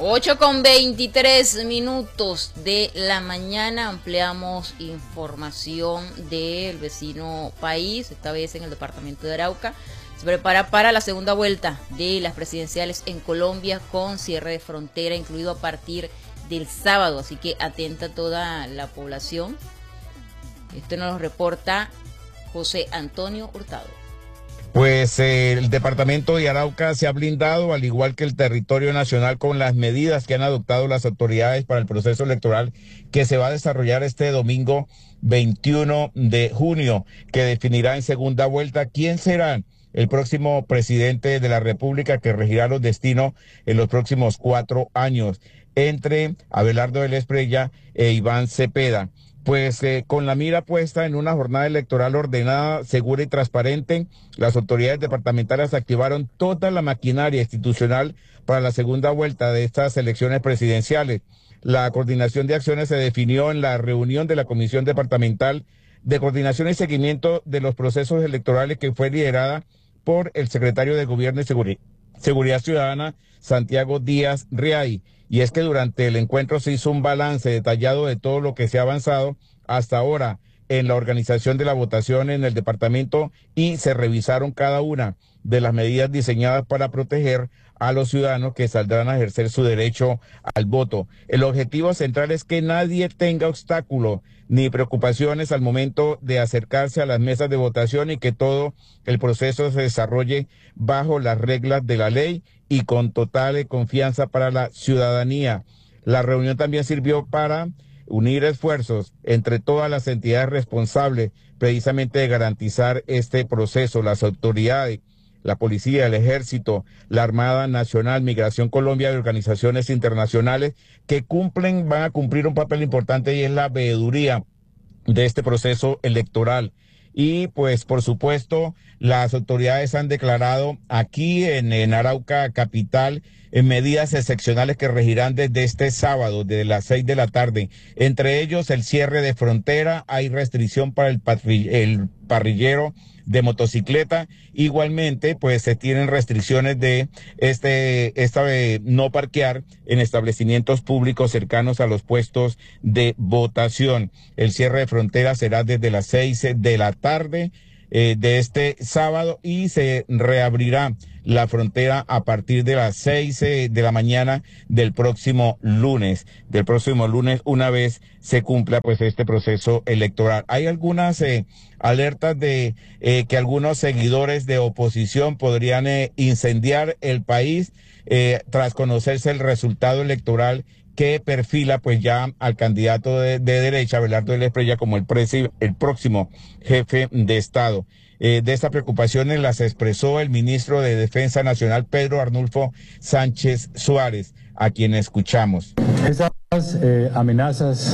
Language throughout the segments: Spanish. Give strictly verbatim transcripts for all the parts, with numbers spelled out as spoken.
ocho con veintitrés minutos de la mañana, ampliamos información del vecino país, esta vez en el departamento de Arauca. Se prepara para la segunda vuelta de las presidenciales en Colombia con cierre de frontera incluido a partir del sábado, así que atenta toda la población. Esto nos lo reporta José Antonio Hurtado. Pues eh, el departamento de Arauca se ha blindado, al igual que el territorio nacional, con las medidas que han adoptado las autoridades para el proceso electoral que se va a desarrollar este domingo veintiuno de junio, que definirá en segunda vuelta quién será el próximo presidente de la República que regirá los destinos en los próximos cuatro años, entre Abelardo del Espriella e Iván Cepeda. Pues eh, con la mira puesta en una jornada electoral ordenada, segura y transparente, las autoridades departamentales activaron toda la maquinaria institucional para la segunda vuelta de estas elecciones presidenciales. La coordinación de acciones se definió en la reunión de la Comisión Departamental de Coordinación y Seguimiento de los Procesos Electorales, que fue liderada por el secretario de Gobierno y Seguri- Seguridad Ciudadana, Santiago Díaz Riay. Y es que durante el encuentro se hizo un balance detallado de todo lo que se ha avanzado hasta ahora en la organización de la votación en el departamento y se revisaron cada una de las medidas diseñadas para proteger a los ciudadanos que saldrán a ejercer su derecho al voto. El objetivo central es que nadie tenga obstáculos ni preocupaciones al momento de acercarse a las mesas de votación y que todo el proceso se desarrolle bajo las reglas de la ley y con total confianza para la ciudadanía. La reunión también sirvió para unir esfuerzos entre todas las entidades responsables precisamente de garantizar este proceso, las autoridades, la policía, el ejército, la Armada Nacional, Migración Colombia y organizaciones internacionales que cumplen, van a cumplir un papel importante y es la veeduría de este proceso electoral. Y pues por supuesto las autoridades han declarado aquí en, en Arauca capital en medidas excepcionales que regirán desde este sábado, desde las seis de la tarde. Entre ellos el cierre de frontera, hay restricción para el, patri- el parrillero de motocicleta. Igualmente, pues se tienen restricciones de este, esta de no parquear en establecimientos públicos cercanos a los puestos de votación. El cierre de frontera será desde las seis de la tarde eh, de este sábado y se reabrirá la frontera a partir de las seis eh, de la mañana del próximo lunes, del próximo lunes, una vez se cumpla pues este proceso electoral. Hay algunas eh, alertas de eh, que algunos seguidores de oposición podrían eh, incendiar el país eh, tras conocerse el resultado electoral que perfila pues ya al candidato de, de derecha, Abelardo del Espriella, como el, presi- el próximo jefe de Estado. Eh, de estas preocupaciones las expresó el ministro de Defensa Nacional, Pedro Arnulfo Sánchez Suárez, a quien escuchamos. Esas eh, amenazas,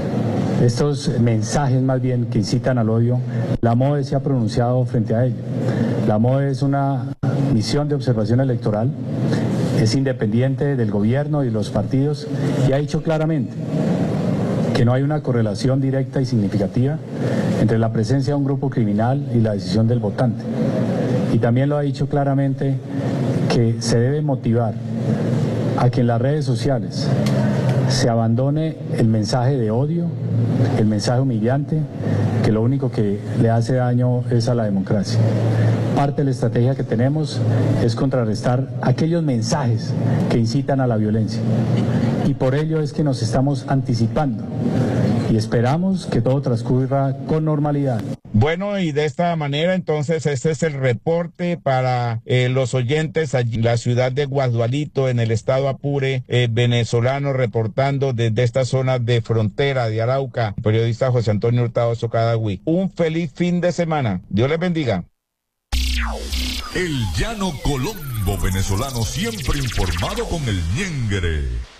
estos mensajes más bien que incitan al odio, la M O E se ha pronunciado frente a ello. La M O E es una misión de observación electoral, es independiente del gobierno y los partidos y ha dicho claramente que no hay una correlación directa y significativa entre la presencia de un grupo criminal y la decisión del votante. Y también lo ha dicho claramente que se debe motivar a que en las redes sociales se abandone el mensaje de odio, el mensaje humillante, que lo único que le hace daño es a la democracia. Parte de la estrategia que tenemos es contrarrestar aquellos mensajes que incitan a la violencia. Y por ello es que nos estamos anticipando y esperamos que todo transcurra con normalidad. Bueno, y de esta manera entonces este es el reporte para eh, los oyentes allí en la ciudad de Guasdualito, en el estado Apure, eh, venezolano, reportando desde esta zona de frontera de Arauca, periodista José Antonio Hurtado Socadagüí. Un feliz fin de semana. Dios les bendiga. El llano Colombo venezolano, siempre informado con el ñengre.